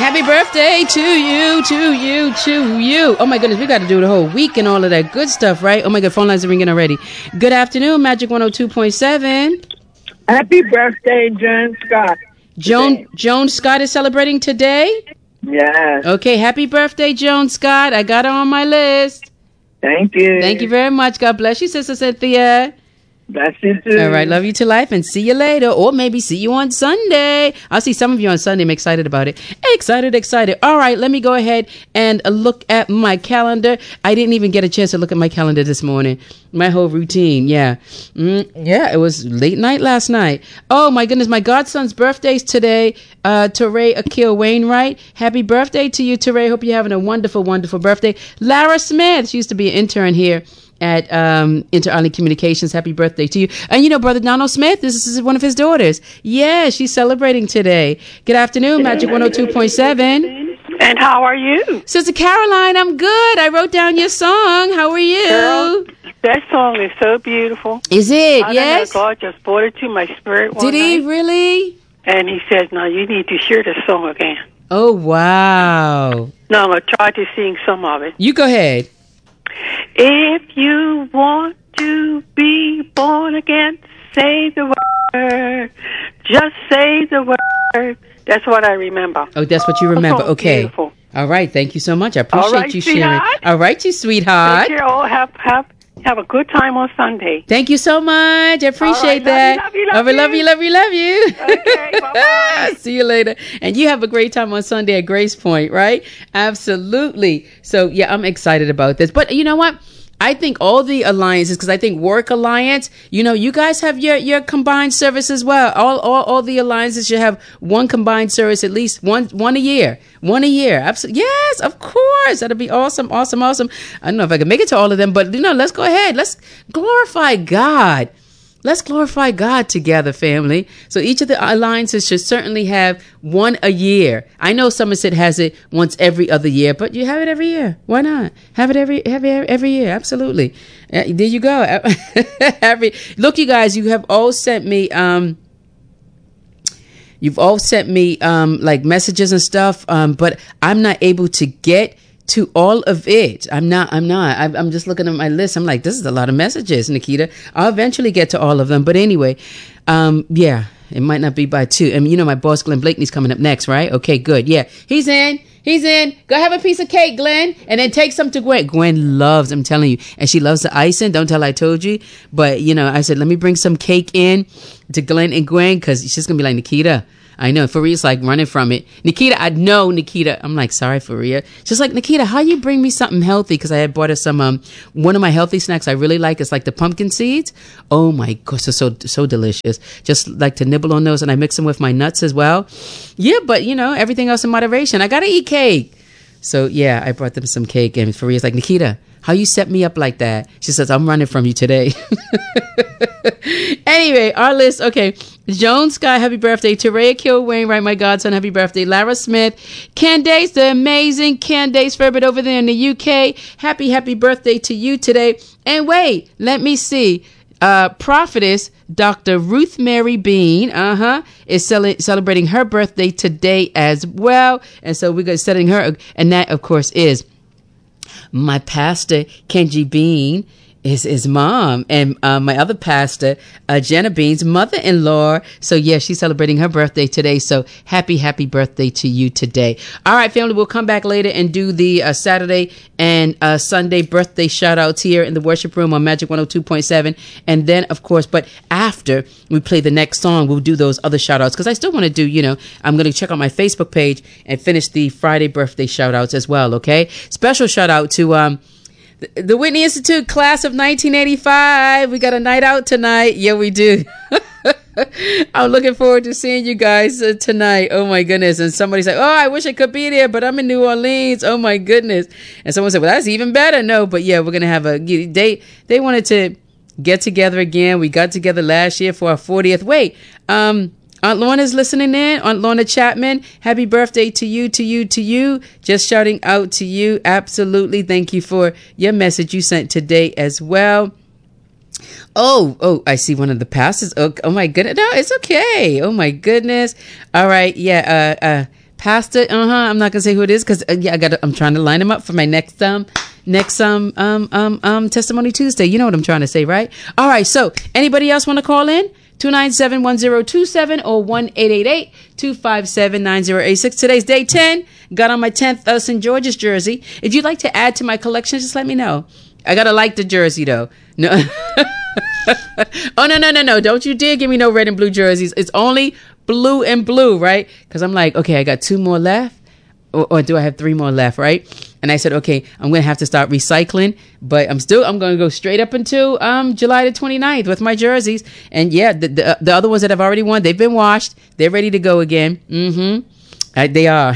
Happy birthday to you, to you, to you. Oh my goodness, we got to do the whole week and all of that good stuff, right? Oh my God, phone lines are ringing already. Good afternoon, Magic 102.7. Happy birthday, Joan Scott. Joan Scott is celebrating today? Yes. Okay, happy birthday, Joan Scott. I got her on my list. Thank you. Thank you very much. God bless you, Sister Cynthia. Bless you too. All right, love you to life and see you later. Or maybe see you on Sunday. I'll see some of you on Sunday. I'm excited about it. Excited. All right, let me go ahead and look at my calendar. I didn't even get a chance to look at my calendar this morning. My whole routine, yeah. It was late night last night. Oh, my goodness, my godson's birthday's today. Teray Akil Wainwright. Happy birthday to you, Teray. Hope you're having a wonderful, wonderful birthday. Lara Smith, she used to be an intern here at Inter-Island Communications. Happy birthday to you. And you know, Brother Donald Smith, this is one of his daughters. Yeah, she's celebrating today. Good afternoon, Magic 102.7. And how are you? Sister Caroline, I'm good. I wrote down your song. How are you? Girl, that song is so beautiful. Is it? Yes? God just brought it to my spirit one night. Did he really? And he said, no, you need to hear this song again. Oh, wow. No, I'm going to try to sing some of it. You go ahead. If you want to be born again, say the word. Just say the word. That's what I remember. Oh, that's what you remember. Okay. Beautiful. All right. Thank you so much. I appreciate you sharing. Sweetheart. All right, you sweetheart. Take care. All have a good time on Sunday. Thank you so much. I appreciate that. Love you. Love you. Okay, bye-bye. See you later. And you have a great time on Sunday at Grace Point, right? Absolutely. So, yeah, I'm excited about this. But you know what? I think all the alliances, because I think Work Alliance, you know, you guys have your combined service as well. All the alliances should have one combined service, at least one a year. One a year. Absolutely. Yes, of course. That'll be awesome. I don't know if I can make it to all of them, but, you know, let's go ahead. Let's glorify God. Let's glorify God together, family. So each of the alliances should certainly have one a year. I know Somerset has it once every other year, but you have it every year. Why not? Have it every year. Absolutely. There you go. Look, you guys, you have all sent me like messages and stuff, but I'm not able to get to all of it. I'm just looking at my list. I'm like, this is a lot of messages, Nikita. I'll eventually get to all of them. But anyway, yeah, it might not be by 2. And you know, my boss, Glenn Blakeney's coming up next, right? Okay, good. Yeah, he's in. Go have a piece of cake, Glenn, and then take some to Gwen. Gwen loves, I'm telling you, and she loves the icing. Don't tell I told you. But, you know, I said, let me bring some cake in to Glenn and Gwen, because she's going to be like, Nikita, I know. Faria's like running from it. Nikita, I know, Nikita. I'm like, sorry, Faria. She's like, Nikita, how you bring me something healthy? Because I had bought her some, one of my healthy snacks I really like is like the pumpkin seeds. Oh my gosh, they're so delicious. Just like to nibble on those, and I mix them with my nuts as well. Yeah, but you know, everything else in moderation. I got to eat cake. So yeah, I brought them some cake, and Faria's like, Nikita, how you set me up like that? She says, I'm running from you today. Anyway, our list. Okay. Joan Scott, happy birthday. Teray Akil Wainwright, my godson, happy birthday. Lara Smith. Candace, the amazing Candace Ferbert over there in the UK. Happy birthday to you today. And wait, let me see. Prophetess Dr. Ruth Mary Bean, is celebrating her birthday today as well. And so we're going to setting her, and that, of course, is my pastor, Kenji Bean, is his mom, and my other pastor, Jenna Bean's mother-in-law. So yeah, she's celebrating her birthday today. So happy birthday to you today. All right, family, we'll come back later and do the Saturday and Sunday birthday shout outs here in the worship room on Magic 102.7. And then, of course, but after we play the next song, we'll do those other shout outs, because I still want to do, you know, I'm going to check out my Facebook page and finish the Friday birthday shout outs as well. Okay. Special shout out to, the Whitney Institute class of 1985. We got a night out tonight. Yeah, we do. I'm looking forward to seeing you guys tonight. Oh my goodness. And somebody's like, oh, I wish I could be there, but I'm in New Orleans. Oh my goodness. And someone said, well, that's even better. No, but yeah, we're going to have they wanted to get together again. We got together last year for our 40th. Wait, Aunt Lorna's listening in. Aunt Lorna Chapman, happy birthday to you. Just shouting out to you. Absolutely. Thank you for your message you sent today as well. Oh, I see one of the pastors. Oh my goodness. No, it's okay. Oh my goodness. All right. Yeah. Pastor, I'm not gonna say who it is because I'm trying to line them up for my next Testimony Tuesday. You know what I'm trying to say, right? All right. So anybody else want to call in? 297-1027 or 1-888-257-9086. Today's day 10. Got on my 10th St. George's jersey. If you'd like to add to my collection, just let me know. I gotta like the jersey though. No. Oh, no. Don't you dare give me no red and blue jerseys. It's only blue and blue, right? Because I'm like, okay, I got 2 more left. Or do I have 3 more left, right? And I said, okay, I'm going to have to start recycling, but I'm going to go straight up until July the 29th with my jerseys. And yeah, the other ones that I've already worn, they've been washed. They're ready to go again. They are.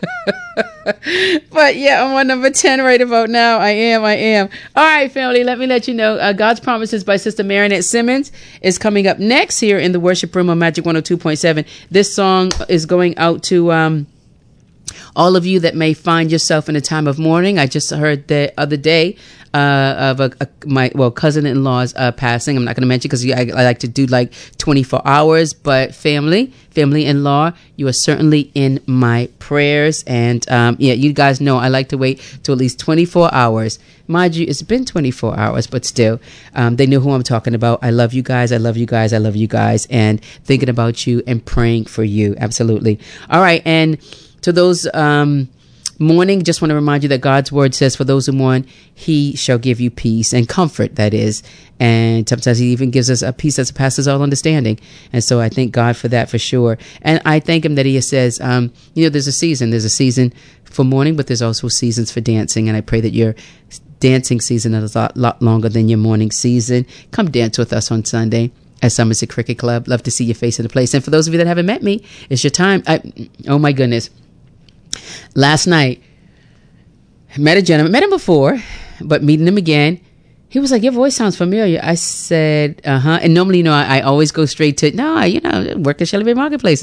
But yeah, I'm on number 10 right about now. I am. All right, family, let me let you know. God's Promises by Sister Marinette Simmons is coming up next here in the worship room on Magic 102.7. This song is going out to all of you that may find yourself in a time of mourning. I just heard the other day of my cousin-in-law's passing. I'm not going to mention because I like to do like 24 hours. But family-in-law, you are certainly in my prayers. And you guys know I like to wait till at least 24 hours. Mind you, it's been 24 hours, but still, they know who I'm talking about. I love you guys. I love you guys. I love you guys. And thinking about you and praying for you. Absolutely. All right. And to those mourning, just want to remind you that God's word says, for those who mourn, he shall give you peace and comfort, that is. And sometimes he even gives us a peace that surpasses all understanding. And so I thank God for that for sure. And I thank him that he says, there's a season for mourning, but there's also seasons for dancing. And I pray that your dancing season is a lot longer than your mourning season. Come dance with us on Sunday at Somerset Cricket Club. Love to see your face in the place. And for those of you that haven't met me, it's your time. Oh my goodness. Last night, met a gentleman, met him before, but meeting him again, he was like, your voice sounds familiar. I said, and normally, I always go straight to, work at Shelley Bay Marketplace.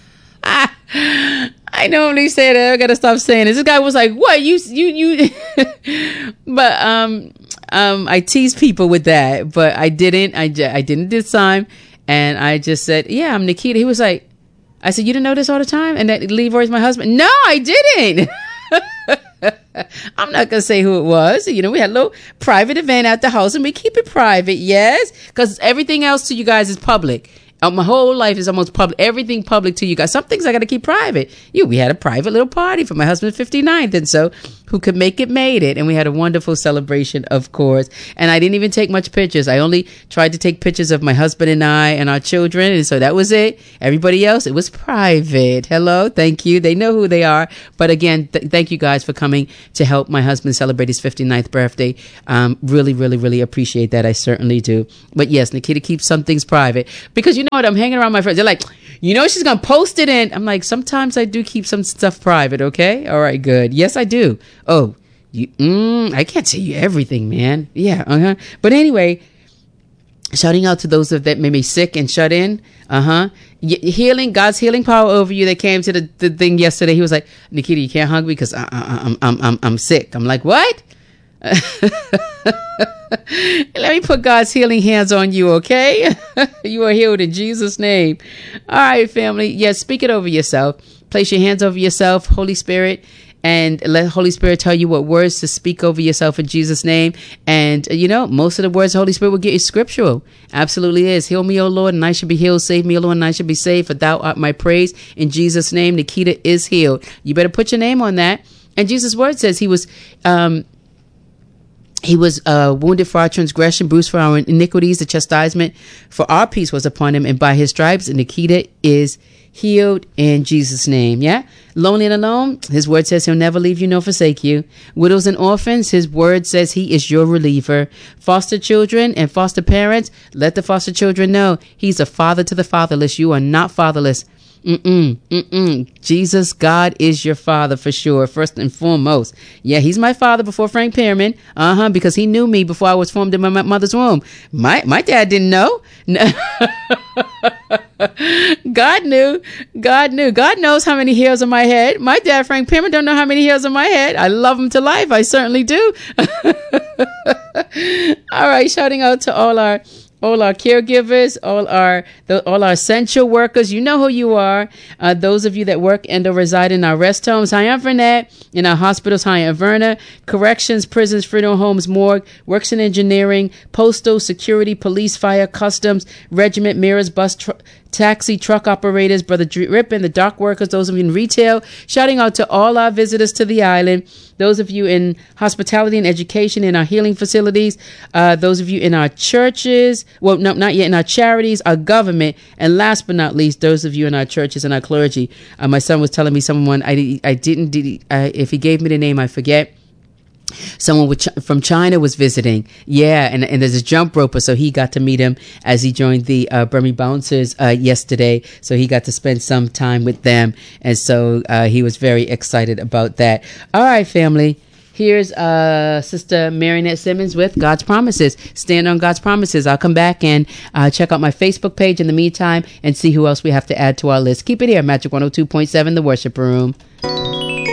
I normally say that. I gotta stop saying this. This guy was like, what, you but I tease people with that, but I didn't this time. And I just said, yeah, I'm Nikita. He was like, I said, you didn't know this all the time? And that Leroy's my husband? No, I didn't. I'm not going to say who it was. We had a little private event at the house and we keep it private. Yes. Because everything else to you guys is public. My whole life is almost public. Everything public to you guys. Some things I got to keep private. We had a private little party for my husband's 59th. And so who could make it, made it. And we had a wonderful celebration, of course. And I didn't even take much pictures. I only tried to take pictures of my husband and I and our children. And so that was it. Everybody else, it was private. Hello. Thank you. They know who they are. But again, thank you guys for coming to help my husband celebrate his 59th birthday. Really, really, really appreciate that. I certainly do. But yes, Nikita keeps some things private because you know what? I'm hanging around my friends. They're like, she's going to post it in. I'm like, sometimes I do keep some stuff private. Okay. All right, good. Yes, I do. Oh, I can't tell you everything, man. Yeah. But anyway, shouting out to those that may be sick and shut in. Healing, God's healing power over you. They came to the thing yesterday. He was like, Nikita, you can't hug me because I'm sick. I'm like, what? Let me put God's healing hands on you, okay? You are healed in Jesus' name. All right, family. Yes, speak it over yourself. Place your hands over yourself, Holy Spirit, and let Holy Spirit tell you what words to speak over yourself in Jesus' name. And, most of the words the Holy Spirit will get is scriptural. Absolutely is. Heal me, O Lord, and I should be healed. Save me, O Lord, and I should be saved. For thou art my praise. In Jesus' name, Nikita is healed. You better put your name on that. And Jesus' word says he was wounded for our transgression, bruised for our iniquities. The chastisement for our peace was upon him, and by his stripes, Nikita is healed in Jesus' name. Yeah. Lonely and alone, his word says he'll never leave you nor forsake you. Widows and orphans, his word says he is your reliever. Foster children and foster parents, let the foster children know he's a father to the fatherless. You are not fatherless. Jesus, God is your father for sure, first and foremost. Yeah, he's my father before Frank Pearman. Because he knew me before I was formed in my mother's womb. My dad didn't know. God knew. God knows how many hairs on my head. My dad, Frank Pearman, don't know how many hairs on my head. I love him to life. I certainly do. All right, shouting out to all our all our caregivers, all our essential workers. You know who you are. Those of you that work and or reside in our rest homes, hi, I'm Vernette. In our hospitals, hi, I'm Verna. Corrections, prisons, freedom homes, morgue, works in engineering, postal, security, police, fire, customs, regiment, mirrors, bus, taxi, truck operators, Brother Rip, and the dock workers, those of you in retail. Shouting out to all our visitors to the island. Those of you in hospitality and education, in our healing facilities, those of you in our churches, well, no, not yet, in our charities, our government, and last but not least, those of you in our churches and our clergy. My son was telling me someone, if he gave me the name, I forget. Someone from China was visiting. Yeah, and there's a jump roper, so he got to meet him as he joined the Burmese Bouncers yesterday. So he got to spend some time with them, and so he was very excited about that. All right, family. Here's Sister Marinette Simmons with God's Promises. Stand on God's Promises. I'll come back and check out my Facebook page in the meantime and see who else we have to add to our list. Keep it here, Magic 102.7, The Worship Room.